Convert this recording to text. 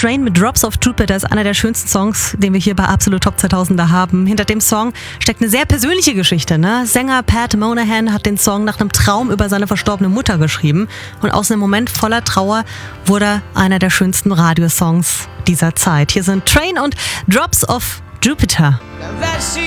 Train mit Drops of Jupiter ist einer der schönsten Songs, den wir hier bei Absolut Top 2000er haben. Hinter dem Song steckt eine sehr persönliche Geschichte. Ne? Sänger Pat Monahan hat den Song nach einem Traum über seine verstorbene Mutter geschrieben. Und aus einem Moment voller Trauer wurde einer der schönsten Radiosongs dieser Zeit. Hier sind Train und Drops of Jupiter.